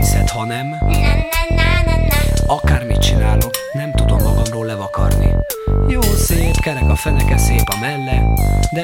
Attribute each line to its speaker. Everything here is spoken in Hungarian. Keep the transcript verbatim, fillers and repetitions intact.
Speaker 1: hiszed, ha nem,
Speaker 2: Na na na na na.
Speaker 1: akármit csinálok, nem tudom magamról levakarni. Jó szép, kerek a feneke, szép a melle, de